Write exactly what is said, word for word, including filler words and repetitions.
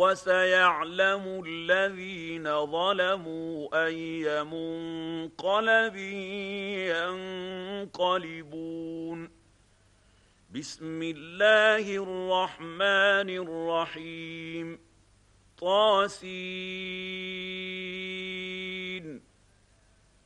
وسيعلم الذين ظلموا أي منقلب ينقلبون. بسم الله الرحمن الرحيم. طاسين